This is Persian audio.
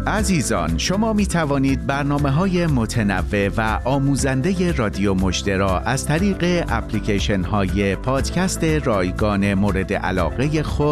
عزیزان، شما می توانید برنامه‌های متنوع و آموزنده رادیو مژده را از طریق اپلیکیشن‌های پادکست رایگان مورد علاقه خود